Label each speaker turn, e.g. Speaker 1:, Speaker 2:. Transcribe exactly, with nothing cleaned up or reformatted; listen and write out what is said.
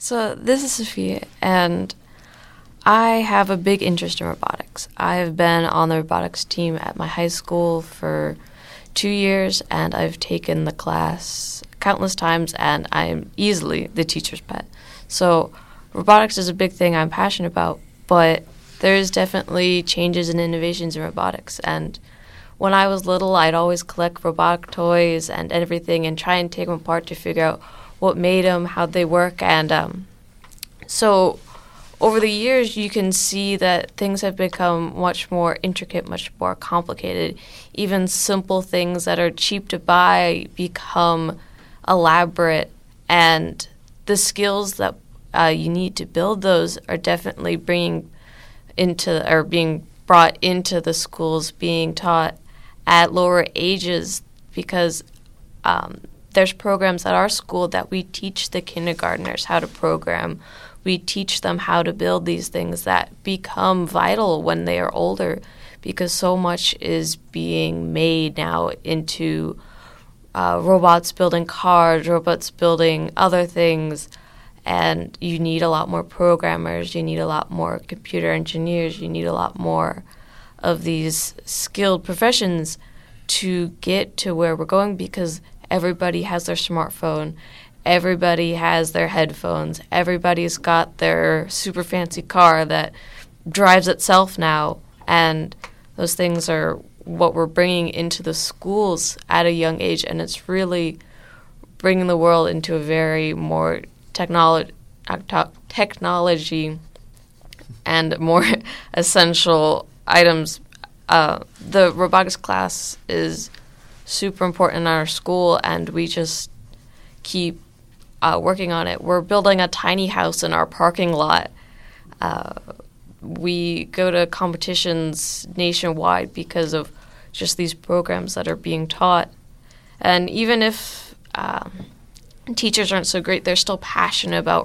Speaker 1: So this is Sophia, and I have a big interest in robotics. I've been on the robotics team at my high school for two years, and I've taken the class countless times, and I'm easily the teacher's pet. So robotics is a big thing I'm passionate about, but there's definitely changes and innovations in robotics. And when I was little, I'd always collect robotic toys and everything and try and take them apart to figure out what made them, how they work. And um, so over the years, you can see that things have become much more intricate, much more complicated. Even simple things that are cheap to buy become elaborate, and the skills that uh, you need to build those are definitely bringing into or being brought into the schools, being taught at lower ages, because um, there's programs at our school that we teach the kindergartners how to program. We teach them how to build these things that become vital when they are older, because so much is being made now into uh, robots building cars, robots building other things, and you need a lot more programmers, you need a lot more computer engineers, you need a lot more of these skilled professions to get to where we're going, because everybody has their smartphone, everybody has their headphones, everybody's got their super fancy car that drives itself now, and those things are what we're bringing into the schools at a young age, and it's really bringing the world into a very more technology, technology and more essential items. Uh, the robotics class is super important in our school, and we just keep uh, working on it. We're building a tiny house in our parking lot. Uh, we go to competitions nationwide because of just these programs that are being taught. And even if uh, teachers aren't so great, they're still passionate about